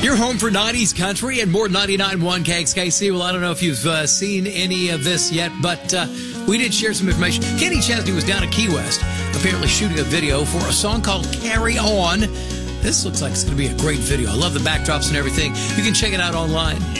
You're home for 90s country and more 99.1 KXKC. Well, I don't know if you've seen any of this yet, but we did share some information. Kenny Chesney was down at Key West, apparently shooting a video for a song called Carry On. This looks like it's going to be a great video. I love the backdrops and everything. You can check it out online.